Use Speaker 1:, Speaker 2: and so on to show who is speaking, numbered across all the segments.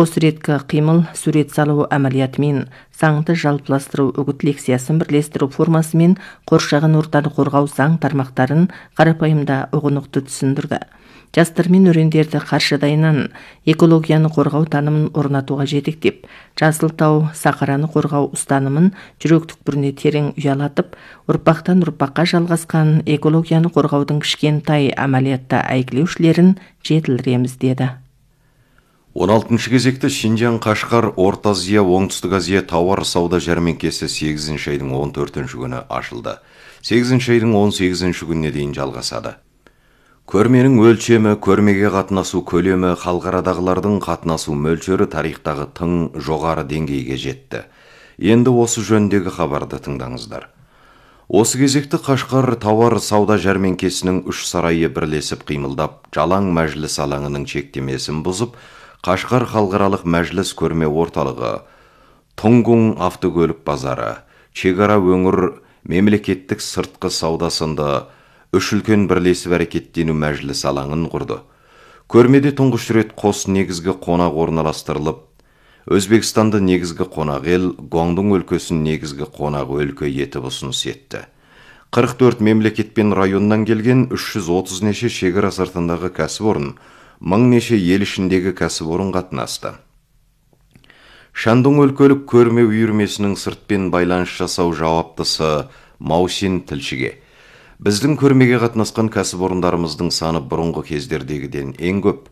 Speaker 1: Осы реткі қимыл сурет салу әмәлиятымен заңды жалпыластыру үгіт лекциясын бірлестіру формасымен қоршаған ортаны қорғау заң тармақтарын қарапайымда ұғынықты түсіндірді. Жастар мен өрендерді қаршадайынан экологияны қорғау танымын орнатуға жетектеп, жасыл тау, сахараны қорғау ұстанымын жүрек түкпіріне терең ұялатып, ұрпақтан ұрпаққа жалғасқан экологияны қорғаудың кішкентай әмәлиятта әйгілеушілерін жетілдіреміз деді.
Speaker 2: 16 кезекті Шинжаң, Қашқар, Орта Азия, Оңтүстік Азия тауар сауда жәрмеңкесі 8 айдың 14 күні ашылды. 8 айдың 18 күніне дейін жалғасады. Көрменің өлшемі, көрмеге қатынасу көлемі, халықарадағылардың қатынасу мөлшері тарихтағы тың жоғары деңгейге жетті. Енді осы жөндегі хабарды тыңдаңыздар. Осы кезекті Қашқар тауар сауда жәрмеңкесінің 3 сарайы бірлесіп қимылдап, жалаң мәжіліс алаңының шектемесін бұзып, Қашқар халықаралық мәжіліс көрме орталығы, Тұңғың автокөлік базары, шекара өңір мемлекеттік сыртқы сауда сынды 3 үлкен бірлесіп әрекеттену мәжіліс алаңын құрды. Көрмеде тұңғыш рет қос негізгі қонақ орналастырылып, Өзбекстанды негізгі қонақ ел, Гуандун өлкесін негізгі қонақ өлке етіп ұсыныс етті. 44 мемлекет пен районнан келген 330 неше шекара сыртындағы кәсіпорын, 1000 неше ел ішіндегі кәсіпорын қатынасты. Шандун өлкелік көрме үйірмесінің сыртпен байланыс жасау жауаптысы Маусин тілшіге: біздің көрмеге қатынасқан кәсіпорындарымыздың саны бұрынғы кездердегіден ең көп,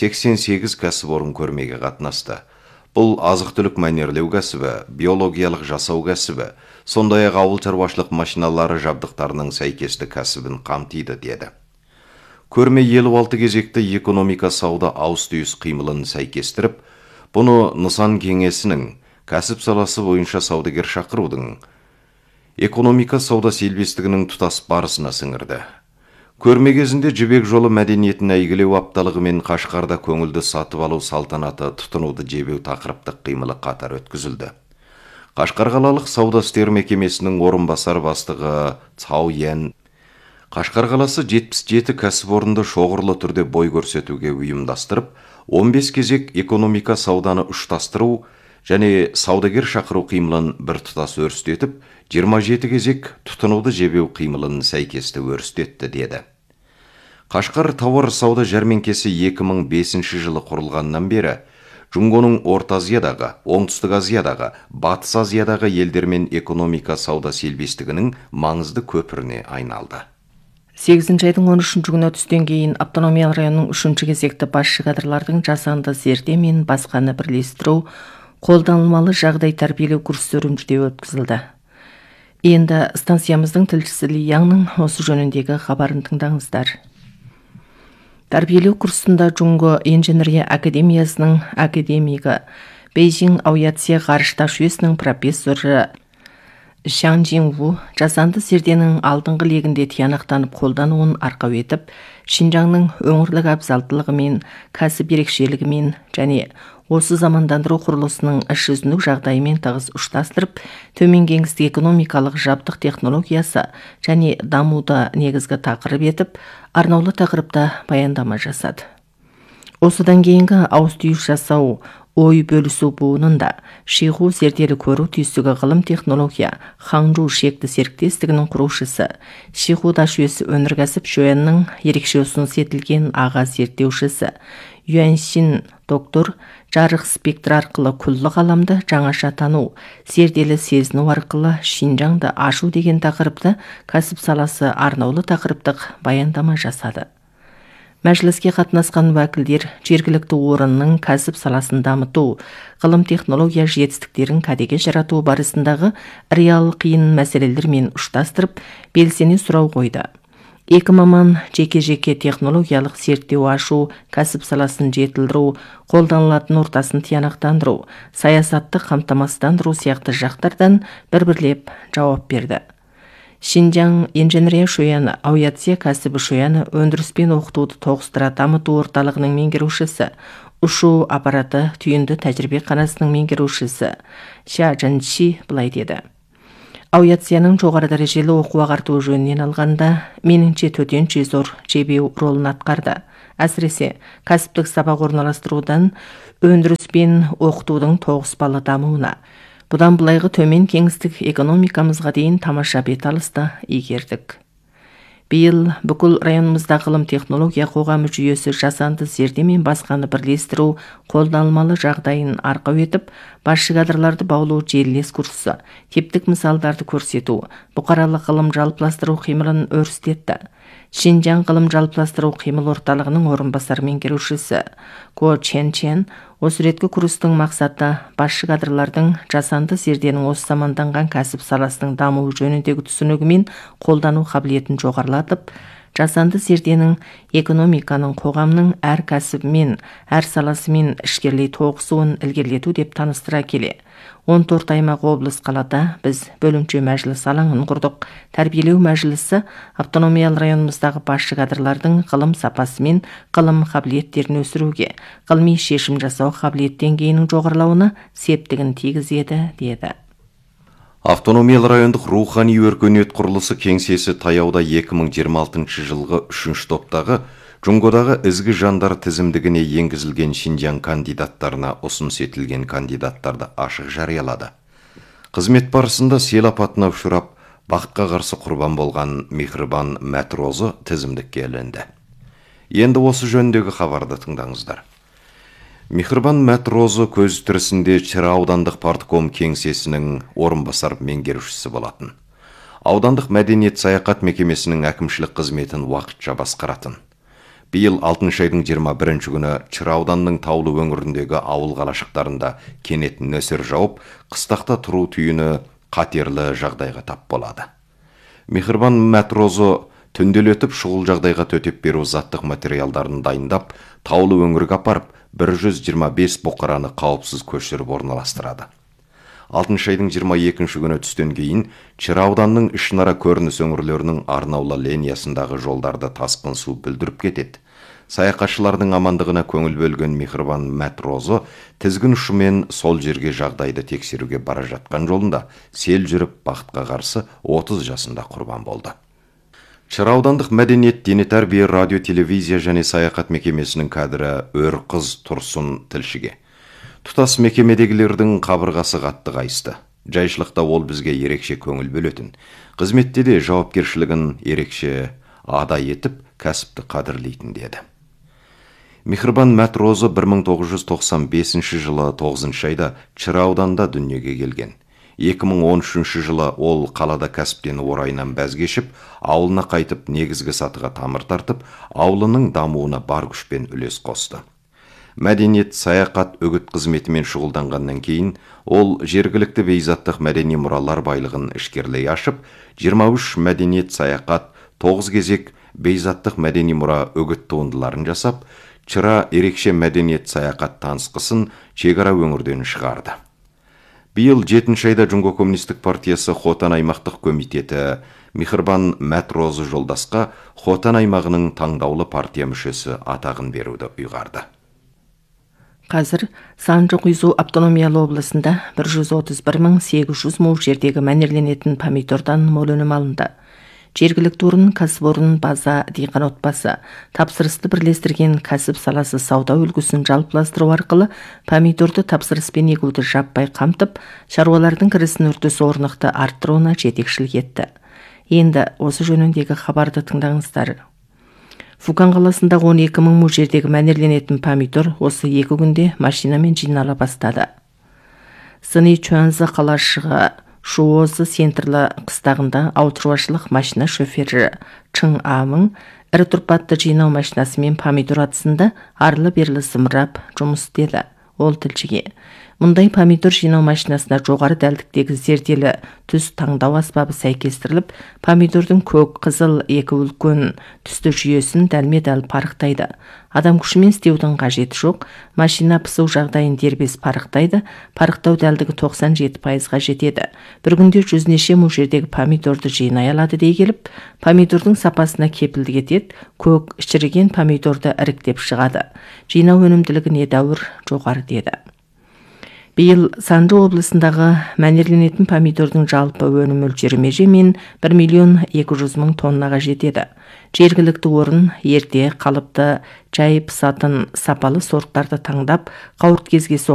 Speaker 2: 88 кәсіпорын көрмеге қатынасты. Бұл азық-түлік мәнерлеу кәсібі, биологиялық жасау кәсібі, сондай-ақ ауыл шаруашылық машиналары жабдықтарының сәйкесті кәсібін қамтиды деді. Көрме 56 кезекті экономика сауда ауыс-түйіс қимылын сәйкестіріп, бұны нысан кеңесінің кәсіп саласы бойынша саудагер шақырудың экономика сауда селбестігінің тұтас барысына сіңірді. Көрме кезінде жібек жолы мәдениетін әйгілеу апталығы мен Қашқарда көңілді сатып алу салтанаты тұтынуды жебеу тақырыптық қимылы қатар өткізілді. Қашқар қалалық сауда істер мекемесінің орынбасар бастығы Цау Ян Қашқар қаласы 77 кәсіпорынды шоғырлы түрде бой көрсетуге ұйымдастырып, 15 кезек экономика сауданы ұштастыру және саудагер шақыру қимылын бір тұтас өрістетіп, 27 кезек тұтынуды жебеу қимылын сәйкесті өрістетті деді. Қашқар тауар сауда жәрмеңкесі 2005 жылы құрылғаннан бері Жұңғоның Орта Азиядағы, Оңтүстік Азиядағы, Батыс Азиядағы елдермен экономика сауда селбестігінің маңызды көпіріне айналды.
Speaker 1: 8 айдың 13 күні түстен кейін автономиялы районның 3 кезекті басшы кадрлардың жасанды зерде мен басқаны бірлестіру қолданылмалы жағдай тәрбиелеу курстары өткізілді. Енді станциямыздың тілшісі Ли Яңның осы жөніндегі хабарын тыңдаңыздар. Тәрбиелеу курсында Жұңго инженерия академиясының академигі, Бейжің авиация ғарышташ жүйесінің профессоры Шан Жинву жасанды зерденің алдыңғы легінде тиянақтанып қолдануын арқау етіп, Шинжаңның өңірлік абзалдылығымен, кәсіп ерекшелігімен және осы замандандыру құрылысының іс жүзіндік жағдайымен тығыз ұштастырып, төмен кеңістік экономикалық жабдық технологиясы және дамуды негізгі тақырып етіп, арнаулы тақырыпта баяндама жасады. Осыдан кейінгі ауыс-түйіс жасау, ой бөлісу буынында Шиху зерделі көру түйсігі ғылым технология Ханжу шекті серіктестігінің құрушысы, Шиху да жүйесі өнеркәсіп жүйенінің ерекше ұсыныс етілген аға зерттеушісі, Юаньшин доктор жарық спектр арқылы күллі ғаламды жаңаша тану, зерделі сезіну арқылы Шинжаңды ашу деген тақырыпты кәсіп саласы арнаулы тақырыптық баяндама жасады. Мәжіліске қатынасқан уәкілдер жергілікті орынның кәсіп саласын дамыту, ғылым технология жетістіктерін кәдеге жарату барысындағы реал қиын мәселелермен ұштастырып, белсене сұрау қойды. Екі маман жеке-жеке технологиялық зерттеу ашу, кәсіп саласын жетілдіру, қолданылатын ортасын тиянақтандыру, саясатты қамтамасыздандыру сияқты жақтардан бір-бірлеп жауап берді. Шинжаң инженерия шояны, авиация кәсібі шояны өндіріспен оқытуды тоғыстыра дамыту орталығының меңгерушісі, ұшу аппараты түйінді тәжірибе қанасының меңгерушісі Ша Жанши былай деді. Авиацияның жоғары дәрежелі оқу ағарту жөнінен алғанда, меніңше төтенше зор жебеу ролын атқарды. Әсіресе кәсіптік сабақ орналастырудан өндіріс пен оқытудың тоғыспалы дамуына. Бұдан былайғы төмен кеңістік экономикамызға дейін тамаша беталысты игердік. Биыл бүкіл районымызда ғылым технология қоғамы жүйесі жасанды зерде мен басқаны бірлестіру қолданылмалы жағдайын арқау етіп, басшы кадрларды баулу желілес курсы, типтік мысалдарды көрсету, бұқаралық ғылым жалпыластыру қимылын өрістетті. Шинжаң ғылым жалпыластыру қимыл орталығының орынбасар меңгерушісі Ко Чен Чен осы реткі курстың мақсаты басшы кадрлардың жасанды зерденің осы заманданған кәсіп саласының дамуы жөніндегі түсінігі мен қолдану қабілетін жоғарылатып, жасанды зерденің экономиканың, қоғамның әр кәсібімен, әр саласымен ішкерлей тоғысуын ілгерілету деп таныстыра келе. 14 аймақ облыс қалада біз бөлімше мәжіліс алаңын құрдық. Тәрбиелеу мәжілісі автономиялы районымыздағы басшы кадрлардың ғылым сапасы мен ғылым қабілеттерін өсіруге, ғылыми шешім жасау қабілет деңгейінің жоғарылауына септігін тигізеді, деді.
Speaker 2: Автономиялы райондық рухани өркениет құрылысы кеңсесі таяуда 2026 жылғы 3-ші топтағы Жұңғодағы ізгі жандар тізімдігіне енгізілген Шинжаң кандидаттарына ұсыныс етілген кандидаттарды ашық жариялады. Қызмет барысында сел апатына ұшырап, бақытқа қарсы құрбан болған Михрибан Мәтрозы тізімдікке ілінді. Енді осы жөніндегі хабарды тыңдаңыздар. Михрибан Мәтрозы көз тірісінде Чыра аудандық партком кеңсесінің орынбасар меңгерушісі болатын. Аудандық мәдениет саяхат мекемесінің әкімшілік қызметін уақытша басқаратын. Биыл 6 айдың 21 күні Чыра ауданының таулы өңіріндегі ауыл қалашықтарында кенет нөсер жауып, қыстақта тұру түйіні қатерлі жағдайға тап болады. Михрибан Мәтрозы түнделетіп шұғыл жағдайға төтеп беру заттық материалдарын дайындап, таулы өңірге апарып, 125 бұқараны қауіпсіз көшіріп орналастырады. 6 айдың 22 күні түстен кейін Чыра ауданының ішінара көрініс өңірлерінің арнаулы линиясындағы жолдарды тасқын су бүлдіріп кетеді. Саяхатшылардың амандығына көңіл бөлген Михрибан Мәтрозы тізгін ұшымен сол жерге жағдайды тексеруге бара жатқан жолында сел жүріп бақытқа қарсы 30 жасында құрбан болды. Чыра аудандық мәдениет, дене тәрбие, радио, телевизия және саяхат мекемесінің кадры Өрқыз Тұрсын тілшіге. Тұтас мекемедегілердің қабырғасы қатты қайысты. Жайшылықта ол бізге ерекше көңіл бөлетін. Қызметте де жауапкершілігін ерекше ада етіп, кәсіпті қадірлейтін деді. Михрибан Мәтрозы 1995 жылы 9 айда Чыра ауданында дүниеге келген. 2013 жылы ол қалада кәсіптен орайынан бәз кешіп, ауылына қайтып негізгі сатыға тамыр тартып, ауылының дамуына бар күшпен үлес қосты. Мәдениет, саяхат, үгіт қызметімен шұғылданғаннан кейін, ол жергілікті бейзаттық мәдени мұралар байлығын ішкерлей ашып, 23 мәдениет, саяхат, 9 кезек бейзаттық мәдени мұра үгіт туындыларын жасап, Чыра ерекше мәдениет саяхат танысқысын шекара өңірден шығарды. Биыл 7 айда Жұңго коммунистік партиясы Хотан аймақтық комитеті Михрибан Мәтрозы жолдасқа Хотан аймағының таңдаулы партия мүшесі атағын беруді ұйғарды.
Speaker 1: Қазір Санжы-Құйзу автономиялы облысында 131.800 му жердегі мәнерленетін помидордан мол өнім алынды. Жергілікті орын, кәсіпорын, база, диқан отбасы тапсырысты бірлестірген кәсіп саласы сауда үлгісін жалпыластыру арқылы помидорды тапсырыспен егуді жаппай қамтып, шаруалардың кірісін үрдісі орнықты арттыруына жетекшілік етті. Енді осы жөніндегі хабарды тыңдаңыздар. Фукан қаласындағы 12.000 му жердегі мәнерленетін помидор осы 2 күнде машинамен жинала бастады. Сыни Чуанзы қалашығы Шуозы сентрлі қыстағында ауылшаруашылық машина шофері Чың Амың ірі тұрпатты жинау машинасымен помидор атысында арлы-берлі зымырап жұмыс істеді. Ол тілшіге: мұндай помидор жинау машинасына жоғары дәлдіктегі зерделі түс таңдау аспабы сәйкестіріліп, помидордың көк, қызыл, екі үлкен түсті жүйесін дәлме-дәл парықтайды. Адам күшімен істеудің қажеті жоқ, машина пысу жағдайын дербес парықтайды, парықтау дәлдігі 97%-ға жетеді. Бір күнде 100 неше му жердегі помидорды жинай алады дей келіп, помидордың сапасына кепілдік етеді, көк, шіріген помидорды іріктеп шығады. Жинау өнімділігі недәуір жоғары деді. Биыл Санжы облысындағы мәнерленетін помидордың жалпы өнім мөлшері межемен 1,2 миллион тоннаға жетеді. Жергілікті орын ерте қалыпты жай пысатын сапалы сорттарды таңдап, қауырт кезге